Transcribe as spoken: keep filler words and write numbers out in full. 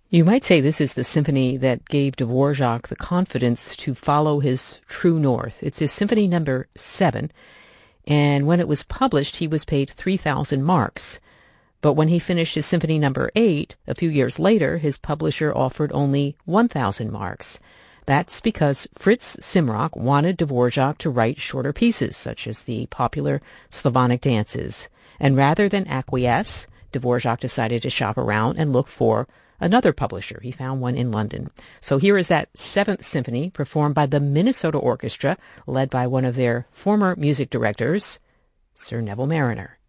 You might say this is the symphony that gave Dvorak the confidence to follow his true north. It's his symphony number seven, and when it was published, he was paid three thousand marks. But when he finished his symphony number eight, a few years later, his publisher offered only one thousand marks. That's because Fritz Simrock wanted Dvorak to write shorter pieces, such as the popular Slavonic dances. And rather than acquiesce, Dvorak decided to shop around and look for another publisher. He found one in London. So here is that Seventh Symphony performed by the Minnesota Orchestra, led by one of their former music directors, Sir Neville Marriner.